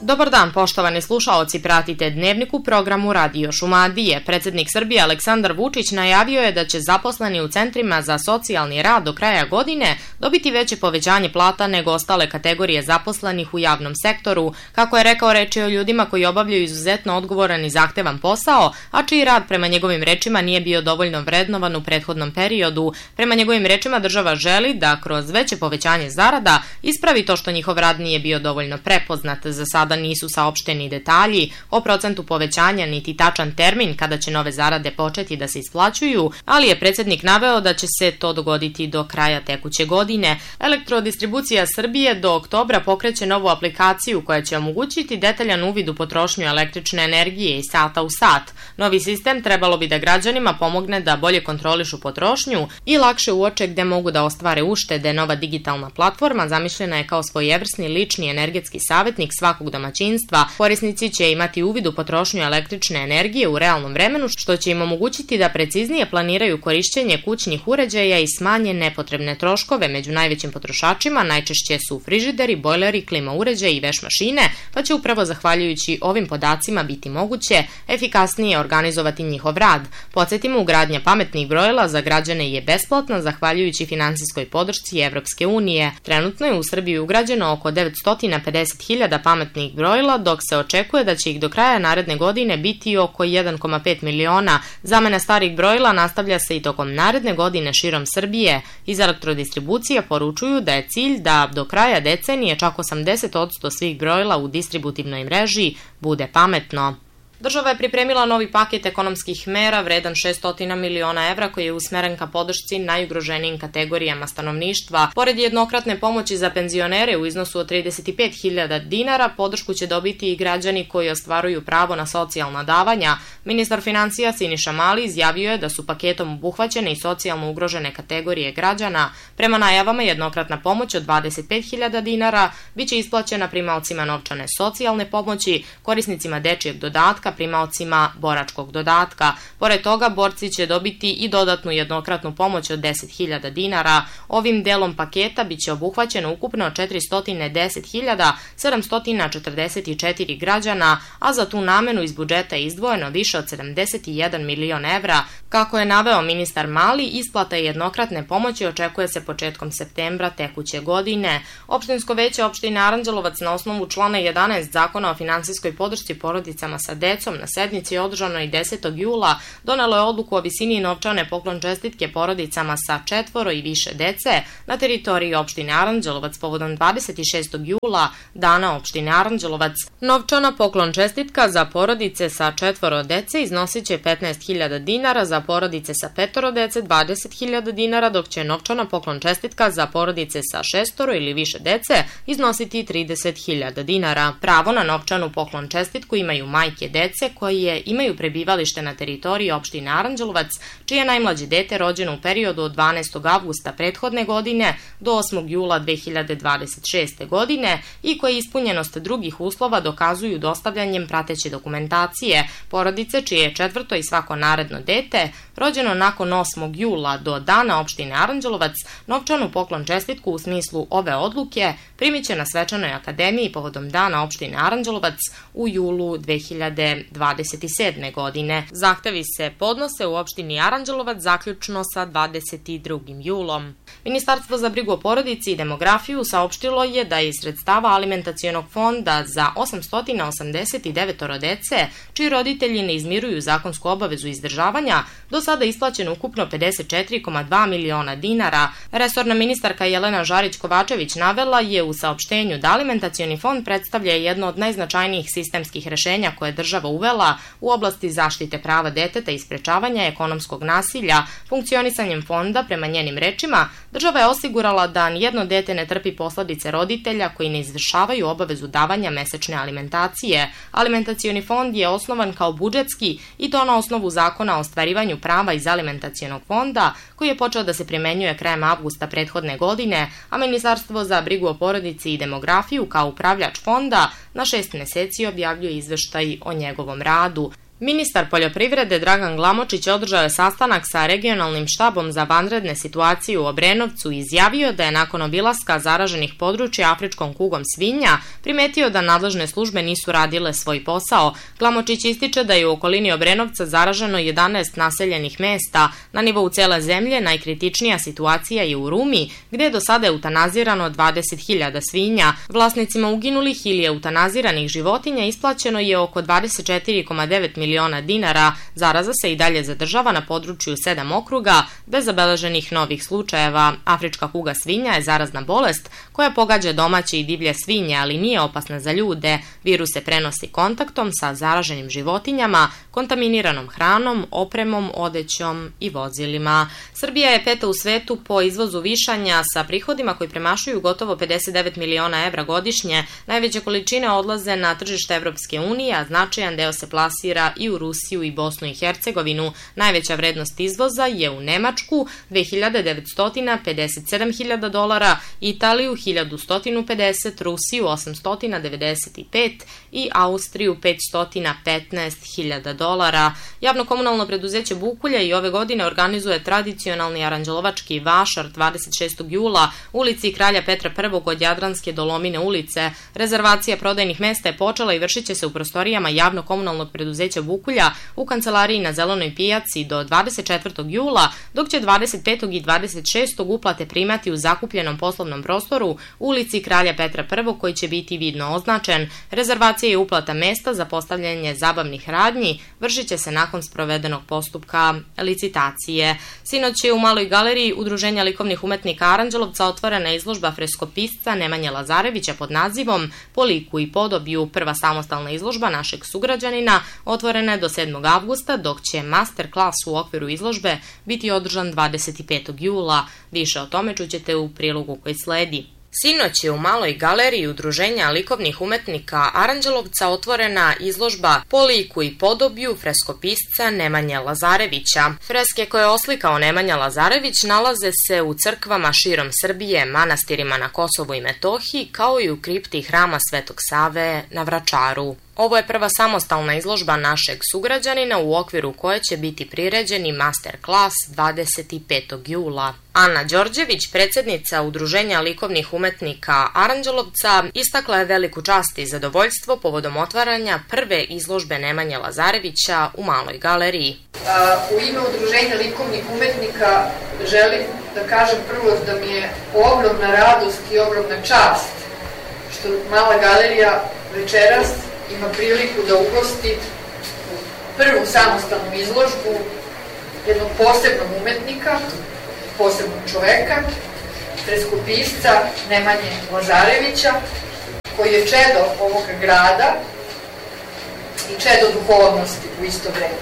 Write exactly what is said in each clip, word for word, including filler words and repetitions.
Dobar dan, poštovani slušaoci, pratite Dnevnik u programu Radio Šumadije. Predsednik Srbije Aleksandar Vučić najavio je da će zaposleni u centrima za socijalni rad do kraja godine dobiti veće povećanje plata nego ostale kategorije zaposlenih u javnom sektoru. Kako je rekao, reč je o ljudima koji obavljaju izuzetno odgovoran i zahtevan posao, a čiji rad prema njegovim rečima nije bio dovoljno vrednovan u prethodnom periodu. Prema njegovim rečima država želi da kroz veće povećanje zarada ispravi to što njihov rad nije bio dovoljno prepoznat. Za sada nisu saopšteni detalji o procentu povećanja niti tačan termin kada će nove zarade početi da se isplaćuju, ali je predsednik naveo da će se to dogoditi do kraja tekuće godine. Elektrodistribucija Srbije do oktobra pokreće novu aplikaciju koja će omogućiti detaljan uvid u potrošnju električne energije iz sata u sat. Novi sistem trebalo bi da građanima pomogne da bolje kontrolišu potrošnju i lakše uoče gde mogu da ostvare uštede. Nova digitalna platforma zamišljena je kao svojevrsni lični energetski savjetnik svakog domaćinstva. Korisnici će imati uvid u potrošnju električne energije u realnom vremenu, što će im omogućiti da preciznije planiraju korišćenje kućnih uređaja i smanje nepotrebne troškove. Među najvećim potrošačima najčešće su frižideri, bojleri, klima uređaji i veš mašine, pa će upravo zahvaljujući ovim podacima biti moguće efikasnije organizovati njihov rad. Podsjetimo, ugradnja pametnih brojila za građane je besplatna zahvaljujući finansijskoj podršci Evropske unije. Trenutno je u Srbiji ugrađeno oko devetsto pedeset hiljada pametnih brojila, dok se očekuje da će ih do kraja naredne godine biti oko jedan zarez pet miliona. Zamena starih brojila nastavlja se i tokom naredne godine širom Srbije. Iz elektrodistribucije poručuju da je cilj da do kraja decenije čak osamdeset posto svih brojila u distributivnoj mreži bude pametno. Država je pripremila novi paket ekonomskih mera vredan šesto miliona evra koji je usmeren ka podršci najugroženijim kategorijama stanovništva. Pored jednokratne pomoći za penzionere u iznosu od trideset pet hiljada dinara, podršku će dobiti i građani koji ostvaruju pravo na socijalna davanja. Ministar finansija Siniša Mali izjavio je da su paketom obuhvaćene i socijalno ugrožene kategorije građana. Prema najavama, jednokratna pomoć od dvadeset pet hiljada dinara biće isplaćena primaocima novčane socijalne pomoći, korisnicima dečijeg dodatka, primaocima boračkog dodatka. Pored toga, borci će dobiti i dodatnu jednokratnu pomoć od deset hiljada dinara. Ovim delom paketa biće obuhvaćeno ukupno četiristo deset hiljada sedamsto četrdeset četiri građana, a za tu namenu iz budžeta je izdvojeno više od sedamdeset jedan milion evra. Kako je naveo ministar Mali, isplata jednokratne pomoći očekuje se početkom septembra tekuće godine. Opštinsko veće opštine Aranđelovac na osnovu člana jedanaest Zakona o finansijskoj podršci porodicama sa decom na sednici održanoj desetog jula donelo je odluku o visini novčane poklon čestitke porodicama sa četvoro i više dece na teritoriji opštine Aranđelovac povodom dvadeset šestog jula, dana opštine Aranđelovac. Novčana poklon čestitka za porodice sa četvoro dece iznosit će petnaest hiljada dinara, za porodice sa petoro dece dvadeset hiljada dinara, dok će novčana poklon čestitka za porodice sa šestoro ili više dece iznositi trideset hiljada dinara. Pravo na novčanu poklon čestitku imaju majke dece koje imaju prebivalište na teritoriji opštine Aranđelovac, čije najmlađe dete rođeno u periodu od dvanaestog avgusta prethodne godine do osmog jula dve hiljade dvadeset šeste godine i koje ispunjenost drugih uslova dokazuju dostavljanjem prateće dokumentacije. Porodice čije je četvrto i svako naredno dete rođeno nakon osmog jula do dana opštine Aranđelovac novčanu poklon čestitku u smislu ove odluke primit će na svečanoj akademiji povodom dana opštine Aranđelovac u julu dve hiljade dvadeset sedme godine. Zahtevi se podnose u opštini Aranđelovac zaključno sa dvadeset drugim julom. Ministarstvo za brigu o porodici i demografiju saopštilo je da je iz sredstava alimentacionog fonda za osamsto osamdeset devet dece, čiji roditelji ne izmiruju zakonsku obavezu izdržavanja, do sada isplaćeno ukupno pedeset četiri zarez dva miliona dinara. Resorna ministarka Jelena Žarić-Kovačević navela je u saopštenju da alimentacioni fond predstavlja jedno od najznačajnijih sistemskih rešenja koje je država uvela u oblasti zaštite prava deteta i sprečavanja ekonomskog nasilja. Funkcionisanjem fonda, prema njenim rečima, država je osigurala da nijedno dete ne trpi posledice roditelja koji ne izvršavaju obavezu davanja mesečne alimentacije. Alimentacioni fond je osnovan kao budžetski i to na osnovu zakona o ostvarivanju prava iz alimentacionog fonda, koji je počeo da se primenjuje krajem avgusta prethodne godine, a Ministarstvo za brigu o porodici i demografiju kao upravljač fonda na šest meseci objavljuje izveštaj o njegovom radu. Ministar poljoprivrede Dragan Glamočić održao je sastanak sa regionalnim štabom za vanredne situacije u Obrenovcu i izjavio da je nakon obilaska zaraženih područja afričkom kugom svinja primetio da nadležne službe nisu radile svoj posao. Glamočić ističe da je u okolini Obrenovca zaraženo jedanaest naseljenih mesta. Na nivou cele zemlje najkritičnija situacija je u Rumi, gde je do sada eutanazirano dvadeset hiljada svinja. Vlasnicima uginulih ili eutanaziranih životinja isplaćeno je oko dvadeset četiri zarez devet miliona dinara. Zaraza se i dalje zadržava na području sedam okruga, bez zabeleženih novih slučajeva. Afrička kuga svinja je zarazna bolest koja pogađa domaće i divlje svinje, ali nije opasna za ljude. Virus se prenosi kontaktom sa zaraženim životinjama, kontaminiranom hranom, opremom, odećom i vozilima. Srbija je peta u svetu po izvozu višanja sa prihodima koji premašuju gotovo pedeset devet miliona evra godišnje. Najveće količine odlaze na tržište Evropske unije, a značajan deo se plasira i u Rusiju i Bosnu i Hercegovinu. Najveća vrednost izvoza je u Nemačku dve hiljade devetsto pedeset sedam hiljada dolara, Italiju hiljadu sto pedeset, Rusiju osamsto devedeset pet i Austriju petsto petnaest hiljada dolara. Javno-komunalno preduzeće Bukulja i ove godine organizuje tradicionalni aranđelovački vašar dvadeset šestog jula u ulici Kralja Petra Prvog od Jadranske do Lomine ulice. Rezervacija prodajnih mesta je počela i vršit će se u prostorijama javno-komunalnog preduzeća Bukulja u kancelariji na Zelenoj pijaci do dvadeset četvrtog jula, dok će dvadeset petog i dvadeset šestog uplate primati u zakupljenom poslovnom prostoru u ulici Kralja Petra Prvog koji će biti vidno označen. Rezervacija i uplata mesta za postavljanje zabavnih radnji vršit će se nakon sprovedenog postupka licitacije. Sinoć je u Maloj galeriji Udruženja likovnih umetnika Aranđelovca otvorena izložba freskopisca Nemanje Lazarevića pod nazivom Po liku i podobiju. Prva samostalna izložba našeg sugrađanina otvorena je do sedmog avgusta, dok će master klas u okviru izložbe biti održan dvadeset petog jula. Više o tome čućete u prilogu koji sledi. Sinoć je u Maloj galeriji Udruženja likovnih umetnika Aranđelovca otvorena izložba Po liku i podobiju freskopisca Nemanje Lazarevića. Freske koje je oslikao Nemanja Lazarević nalaze se u crkvama širom Srbije, manastirima na Kosovu i Metohiji, kao i u kripti hrama Svetog Save na Vračaru. Ovo je prva samostalna izložba našeg sugrađanina u okviru koje će biti priređeni master klas dvadeset petog jula. Ana Đorđević, predsednica Udruženja likovnih umetnika Aranđelovca, istakla je veliku čast i zadovoljstvo povodom otvaranja prve izložbe Nemanje Lazarevića u Maloj galeriji. U ime Udruženja likovnih umetnika želim da kažem prvo da mi je ogromna radost i ogromna čast što Mala galerija večeras ima priliku da ugosti prvu samostalnu izložbu jednog posebnog umetnika, posebnog čoveka, freskopisca Nemanje Lazarevića, koji je čedo ovoga grada i čedo duhovnosti u isto vreme.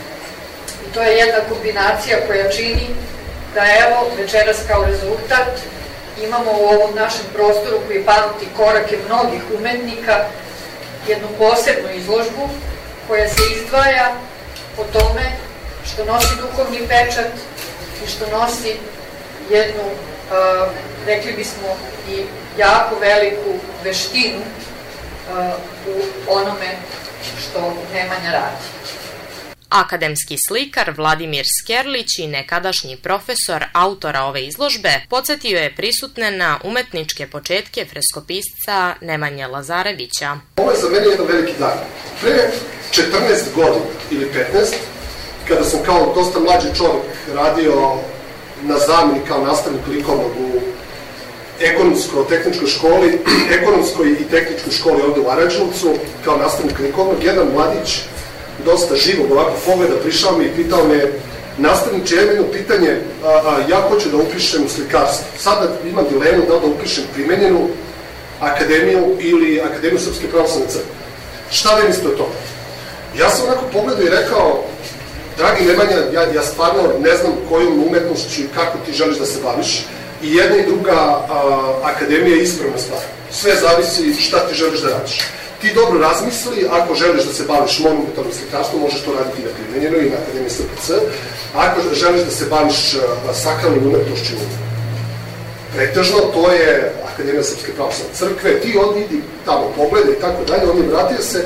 I to je jedna kombinacija koja čini da evo večeras kao rezultat imamo u ovom našem prostoru koji pamti korake mnogih umetnika jednu posebnu izložbu koja se izdvaja po tome što nosi duhovni pečat i što nosi jednu, uh, rekli bismo, i jako veliku veštinu uh, u onome što Nemanja radi. Akademski slikar Vladimir Skerlić i nekadašnji profesor autora ove izložbe podsjetio je prisutne na umetničke početke freskopisca Nemanje Lazarevića. Ovo je za mene jedan veliki dan. Pre četrnaest godina ili petnaest, kada sam kao dosta mlađi čovjek radio na zameni kao nastavnik likovnog u ekonomsko-tehničkoj školi, ekonomskoj i tehničkoj školi ovde u Aranđelovcu, kao nastavnik likovnog, jedan mladić dosta živog ovako pogleda prišao mi i pitao me, nastavniče, ja imam jedno pitanje, a, a, ja hoću da upišem u slikarstvo. Sada imam dilemu da da upišem primenjenu akademiju ili Akademiju Srpske pravoslavne crkve. Šta vi mislite o tome? Ja sam onako pogledao i rekao, dragi Nemanja, ja, ja stvarno ne znam kojom umetnošću i kako ti želiš da se baviš, i jedna i druga a, akademija je ispravna stvar. Sve zavisi šta ti želiš da radiš. Ti dobro razmisli, ako želiš da se baviš monumentalnim slikarstvom, možeš to raditi i na primenjenoj i na Akademiji S P C. Ako želiš da se baviš sakralnim umetnošću, pretežno, to je Akademija Srpske pravoslavne crkve. Ti on idi tamo pogleda i tako dalje, on je vratio se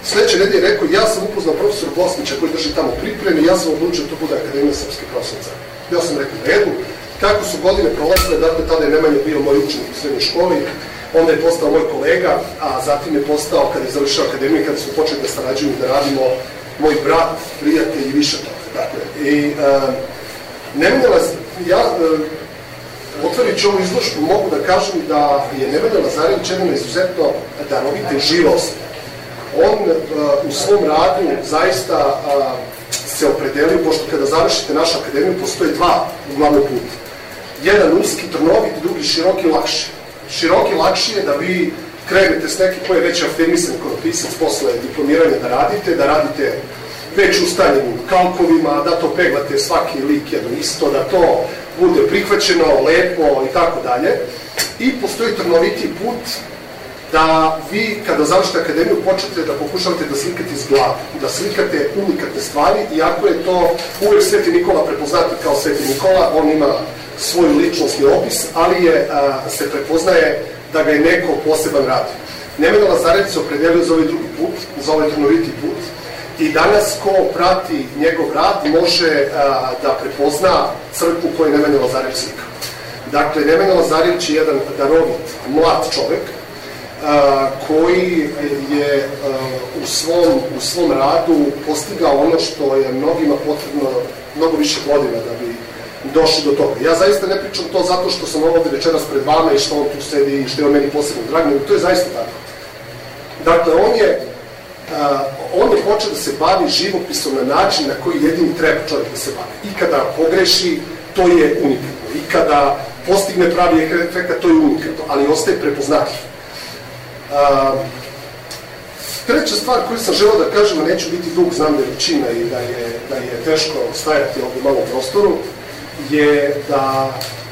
Sledeće nedelje rekao, ja sam upoznao profesora Bosnića koji drži tamo pripreme, ja sam odlučio da to bude Akademija Srpske pravoslavne crkve. Ja sam rekao, na jednu, kako su godine prolazile, dakle, tada je Nemanja bio moj učenik u srednjoj školi, onda je postao moj kolega, a zatim je postao, kada je završao akademiju, kada smo počeli da sarađujemo i da radimo, moj brat, prijatelj i više toga. Dakle, i uh, Nemanja, ja, uh, otvorići ovu izložbu, mogu da kažem da je Nemanja Lazarević jedan izuzetno darovite živost. On uh, u svom radu zaista uh, se opredelio, pošto kada završite našu akademiju, postoje dva uglavnom puta. Jedan uski, trnovit, drugi široki, lakši. Široki, lakši je da vi krenete s neki koji je već afirmisan konopisac posle diplomiranja da radite, da radite već ustaljenim kalkovima, da to peglate svaki lik jedno isto, da to bude prihvaćeno, lepo i tako dalje. I postoji trnoviti put da vi, kada završite akademiju, počnete da pokušavate da slikate iz glave, da slikate unikatne stvari, iako je to uvek Sveti Nikola prepoznat kao Sveti Nikola, on ima svoj ličnostni opis, ali je, a, se prepoznaje da ga je neko poseban radi. Nemanja Lazarević se opredelio za ovaj drugi put, za ovaj trnoviti put, i danas ko prati njegov rad može a, da prepozna crkvu koju je Nemanja Lazarević slikao. Dakle, Nemanja Lazarević je jedan darovit, mlad čovek, a, koji je a, u, svom, u svom radu postigao ono što je mnogima potrebno mnogo više godina da bi došli do toga. Ja zaista ne pričam to zato što sam ovdje večeras pred vama i što on tu sedi i što je on meni posebno drag, nego to je zaista tako. Dakle, on je, uh, on je počeo da se bavi živopisom na način na koji jedini treba čovjek da se bavi. I kada pogreši, to je unikatno. I kada postigne pravi efekt, to je unikatno, ali ostaje prepoznatljiv. Uh, treća stvar koju sam želeo da kažem, a neću biti dug, znam da je većina i da je, da je teško stajati ovdje malo u prostoru, je da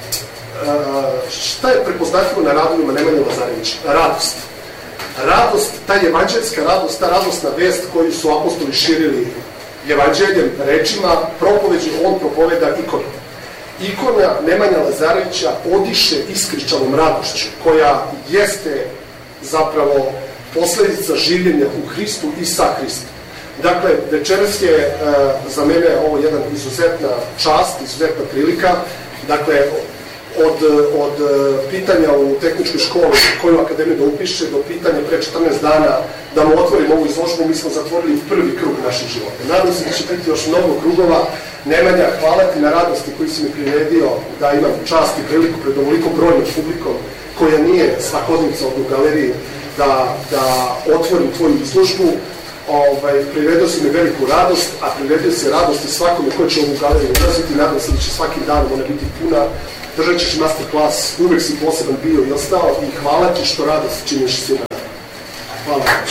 šta je prepoznatljivo na radovima Nemanje Lazarevića? Radost. Radost, ta evanđeljska radost, ta radosna vest koju su apostoli širili evanđeljem, rečima, propoveđu, on propoveda ikona. Ikona Nemanja Lazarevića odiše iskričanom radošću, koja jeste zapravo posledica življenja u Hristu i sa Hristom. Dakle, večeras je e, za mene ovo jedan izuzetna čast, izuzetna prilika. Dakle, od, od pitanja u tehničkoj školi koju akademiju da upiše, do pitanja pre četrnaest dana da mu otvorimo ovu izložbu, mi smo zatvorili prvi krug naših života. Nadam se da će biti još mnogo krugova. Nemanja, hvala ti na radosti koji si mi priredio da imam čast i priliku pred ovoliko brojnom publikom koja nije svakodnevnica ovdje u galeriji da, da otvorim tvoju izložbu. Ovaj, priredio si mi veliku radost, a priredio si radost i svakome ko će ovu galeriju odraziti. Nadam se da će svakim danom ona biti puna. Držat ćeš masterclass, uvek si poseban bio i ostao i hvala ti što radost činiš svima. Hvala vam.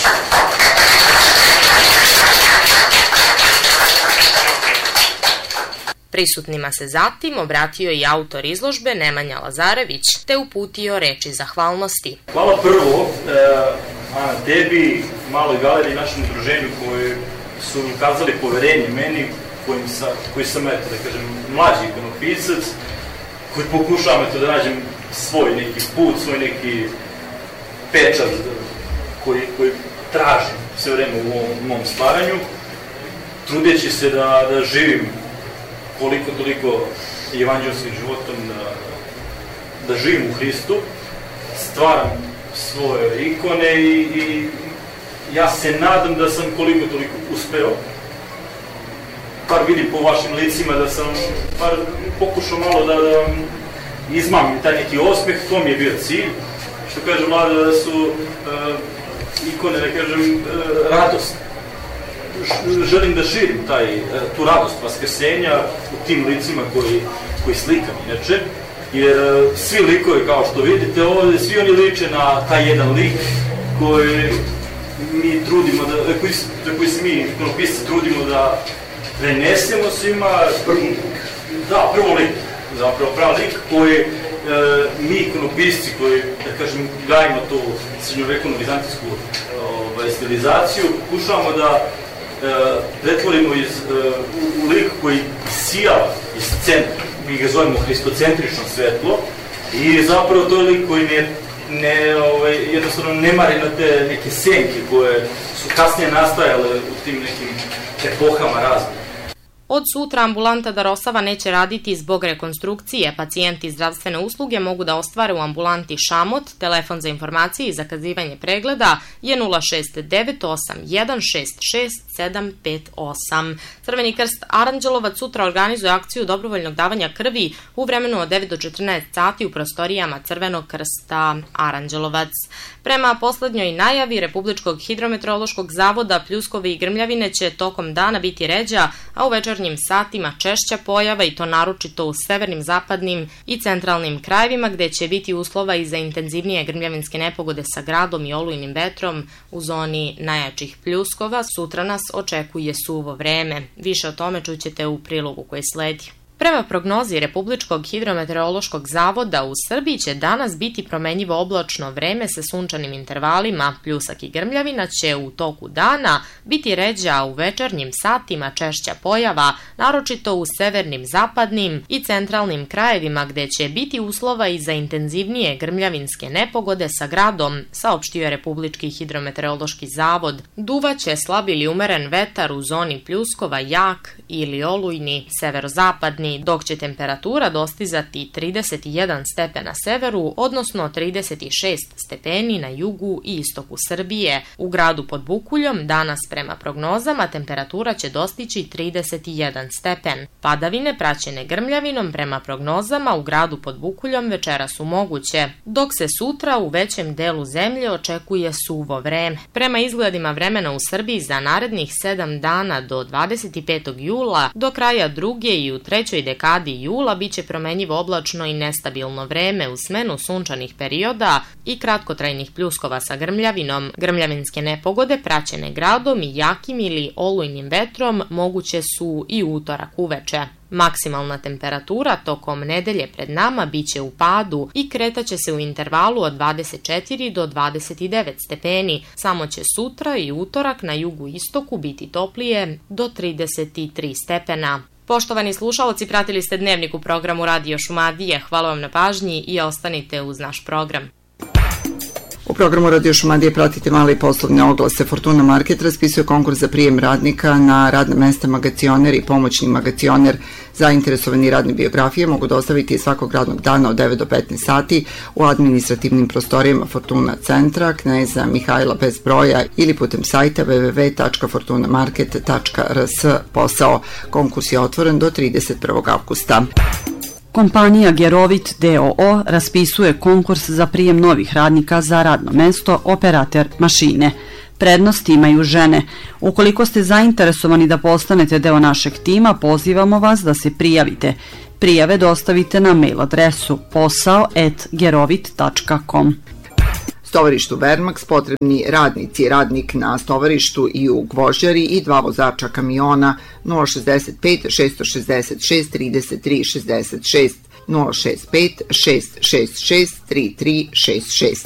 Prisutnima se zatim obratio i autor izložbe Nemanja Lazarević, te uputio reči zahvalnosti. Hvala prvo, eh, Ana, tebi, maloj galeriji, našem udruženju koji su ukazali poverenje meni, kojim sa, koji sam, eto, da kažem, mlađi ikonopisac, koji pokušavam, eto, da nađem svoj neki put, svoj neki pečat koji, koji tražim sve vreme u ovom, u mom stvaranju, trudeći se da, da živim koliko toliko evanđelskim životom, da, da živim u Hristu, stvaram svoje ikone i, i ja se nadam da sam koliko toliko uspeo. Par vidim po vašim licima da sam par pokušao malo da, da izmamim taj neki osmeh, to mi je bio cilj. Što kaže Vlada, da su uh, ikone, da kažem, uh, radost. Želim da širim taj, tu radost vaskrsenja u tim licima koji, koji slikam inače, jer svi likovi, kao što vidite ovdje, svi oni liče na taj jedan lik koji mi trudimo, da, koji, koji se mi ikonopisci trudimo da prenesemo svima. Da, prvo lik, zapravo pravi lik koji e, mi ikonopisci koji, da kažem, gajimo tu srednjovekovnu vizantijsku ovaj, stilizaciju, pokušavamo da pretvorimo iz, u, u lik koji sija iz centra, mi ga zovemo hristocentrično svetlo, i zapravo to je lik koji ne, ne, ovaj, jednostavno ne mari na te neke senke koje su kasnije nastajale u tim nekim epohama raznih. Od sutra ambulanta Darosava neće raditi zbog rekonstrukcije. Pacijenti zdravstvene usluge mogu da ostvare u ambulanti Šamot. Telefon za informacije i zakazivanje pregleda je nula šest devet osam jedan šest šest sedam pet osam. Crveni krst Aranđelovac sutra organizuje akciju dobrovoljnog davanja krvi u vremenu od devet do četrnaest sati u prostorijama Crvenog krsta Aranđelovac. Prema poslednjoj najavi Republičkog hidrometeorološkog zavoda, pljuskovi i grmljavine će tokom dana biti ređa, a u večernjim satima češća pojava, i to naročito u severnim, zapadnim i centralnim krajevima, gde će biti uslova i za intenzivnije grmljavinske nepogode sa gradom i olujnim vetrom. U zoni najjačih pljuskova sutra nas očekuje suvo vreme. Više o tome čućete u prilogu koji sledi. Prema prognozi Republičkog hidrometeorološkog zavoda, u Srbiji će danas biti promenjivo oblačno vreme sa sunčanim intervalima. Pljusak i grmljavina će u toku dana biti ređa, a u večernjim satima češća pojava, naročito u severnim, zapadnim i centralnim krajevima, gde će biti uslova i za intenzivnije grmljavinske nepogode sa gradom, saopštio je Republički hidrometeorološki zavod. Duvaće slab ili umeren vetar u zoni pljuskova, jak ili olujni severozapadni, dok će temperatura dostizati trideset jedan stepen na severu, odnosno trideset šest stepeni na jugu i istoku Srbije. U gradu pod Bukuljom danas prema prognozama temperatura će dostići trideset jedan stepen. Padavine praćene grmljavinom prema prognozama u gradu pod Bukuljom večera su moguće, dok se sutra u većem delu zemlje očekuje suvo vreme. Prema izgledima vremena u Srbiji za narednih sedam dana do dvadeset petog jula do kraja druge i u trećoj dekadi jula biće promenjivo oblačno i nestabilno vreme u smenu sunčanih perioda i kratkotrajnih pljuskova sa grmljavinom. Grmljavinske nepogode praćene gradom i jakim ili olujnim vetrom moguće su i utorak uveče. Maksimalna temperatura tokom nedelje pred nama biće u padu i kretaće se u intervalu od dvadeset četiri do dvadeset devet stepeni. Samo će sutra i utorak na jugu istoku biti toplije do trideset tri stepena. Poštovani slušaoci, pratili ste Dnevnik u programu Radio Šumadije. Hvala vam na pažnji i ostanite uz naš program. U programu Radio Šumadije pratite male i poslovne oglase. Fortuna Market raspisuje konkurs za prijem radnika na radna mesta magacioner i pomoćni magacioner. Zainteresovani radne biografije mogu dostaviti svakog radnog dana od devet do petnaest sati u administrativnim prostorijama Fortuna centra, Kneza Mihajla bez broja, ili putem sajta w w w tačka fortuna market tačka r s. Posao. Konkurs je otvoren do trideset prvog avgusta. Kompanija Gerovit d o o raspisuje konkurs za prijem novih radnika za radno mesto operater mašine. Prednost imaju žene. Ukoliko ste zainteresovani da postanete deo našeg tima, pozivamo vas da se prijavite. Prijave dostavite na mail adresu posao at gerovit tačka com. Stovarištu Vermax potrebni radnici, radnik na stovarištu i u gvožđari i dva vozača kamiona nula šezdeset pet šest šezdeset šest trideset tri šezdeset šest nula šezdeset pet šest šezdeset šest trideset tri šezdeset šest.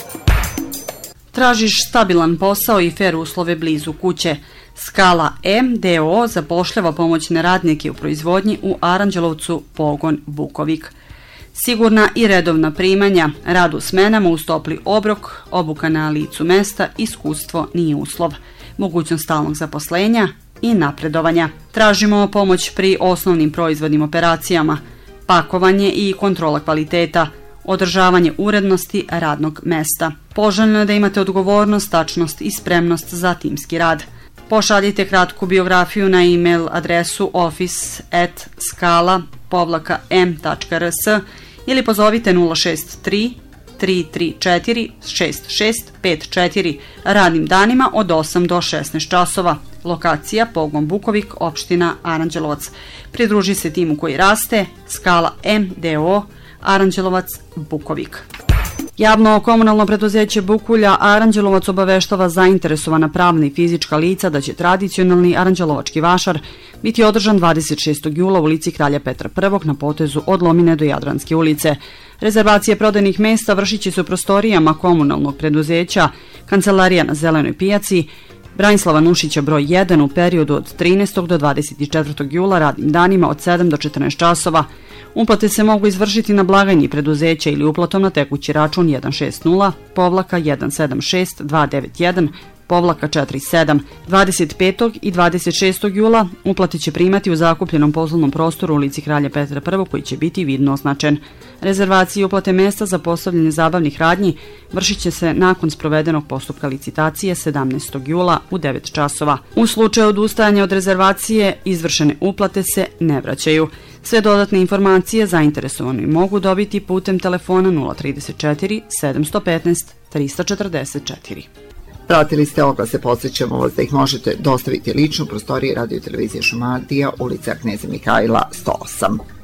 Tražiš stabilan posao i fer uslove blizu kuće. Skala M d o o zapošljava pomoćne radnike u proizvodnji u Aranđelovcu, pogon Bukovik. Sigurna i redovna primanja, rad u smenama uz topli obrok, obuka na licu mesta, iskustvo nije uslov, mogućnost stalnog zaposlenja i napredovanja. Tražimo pomoć pri osnovnim proizvodnim operacijama, pakovanje i kontrola kvaliteta, održavanje urednosti radnog mesta. Poželjno je da imate odgovornost, tačnost i spremnost za timski rad. Pošaljite kratku biografiju na e-mail adresu office at skala povlaka m tačka r s ili pozovite nula šest tri tri tri četiri šest šest pet četiri radnim danima od osam do šesnaest časova. Lokacija pogon Bukovik, opština Aranđelovac. Pridruži se timu koji raste. Skala M d o o Aranđelovac, Bukovik. Javno komunalno preduzeće Bukulja Aranđelovac obaveštava zainteresovana pravna i fizička lica da će tradicionalni aranđelovački vašar biti održan dvadeset šestog jula u ulici Kralja Petra prvog na potezu od Lomine do Jadranske ulice. Rezervacije prodajnih mesta vršit će se u prostorijama komunalnog preduzeća Kancelarija na Zelenoj pijaci Branislava Nušića broj jedan u periodu od trinaestog do dvadeset četvrtog jula radnim danima od sedam do četrnaest časova. Uplate se mogu izvršiti na blagajni preduzeća ili uplatom na tekući račun jedan šest nula povlaka jedan sedam šest dva devet jedan povlaka četiri sedam. dvadeset petog i dvadeset šestog jula uplate će primati u zakupljenom poslovnom prostoru u ulici Kralja Petra prvog koji će biti vidno označen. Rezervacije i uplate mesta za postavljanje zabavnih radnji vršit će se nakon sprovedenog postupka licitacije sedamnaestog jula u devet časova. U slučaju odustajanja od rezervacije izvršene uplate se ne vraćaju. Sve dodatne informacije zainteresovani mogu dobiti putem telefona nula trideset četiri sedam jedan pet tri četiri četiri. Pratili ste oglase, podsjećamo vas da ih možete dostaviti lično u prostoriji Radio televizije Šumadija, ulica Kneza Mihajla sto osam.